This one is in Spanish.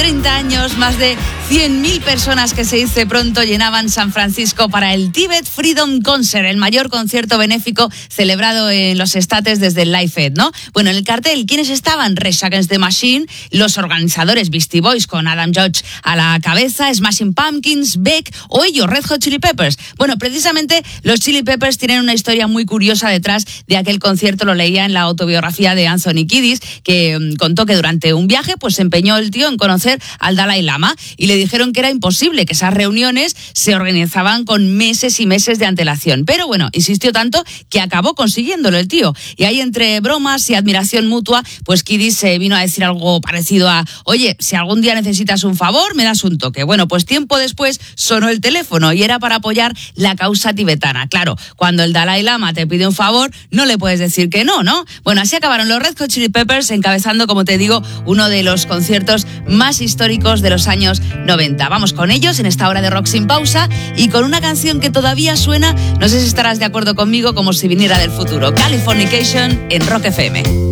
30 años, más de 100.000 personas, que se dice pronto, llenaban San Francisco para el Tibet Freedom Concert, el mayor concierto benéfico celebrado en los Estates desde el Live Aid, ¿no? Bueno, en el cartel, ¿quiénes estaban? Rage Against the Machine, los organizadores Beastie Boys con Adam Judge a la cabeza, Smashing Pumpkins, Beck o ellos, Red Hot Chili Peppers. Bueno, precisamente los Chili Peppers tienen una historia muy curiosa detrás de aquel concierto. Lo leía en la autobiografía de Anthony Kiedis, que contó que durante un viaje pues se empeñó el tío en conocer al Dalai Lama y le dijeron que era imposible, que esas reuniones se organizaban con meses y meses de antelación. Pero bueno, insistió tanto que acabó consiguiéndolo el tío. Y ahí, entre bromas y admiración mutua, pues Kiedis vino a decir algo parecido a: oye, si algún día necesitas un favor, me das un toque. Bueno, pues tiempo después sonó el teléfono y era para apoyar la causa tibetana. Claro, cuando el Dalai Lama te pide un favor, no le puedes decir que no, ¿no? Bueno, así acabaron los Red Hot Chili Peppers encabezando, como te digo, uno de los conciertos más históricos de los años 90. Vamos con ellos en esta hora de Rock Sin Pausa y con una canción que todavía suena, no sé si estarás de acuerdo conmigo, como si viniera del futuro. Californication en Rock FM.